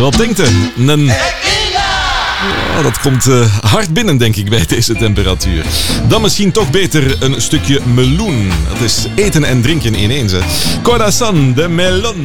Wat denkt u? Ja, dat komt hard binnen, denk ik, bij deze temperatuur. Dan misschien toch beter een stukje meloen. Dat is eten en drinken ineens, hè. Corazon de melon.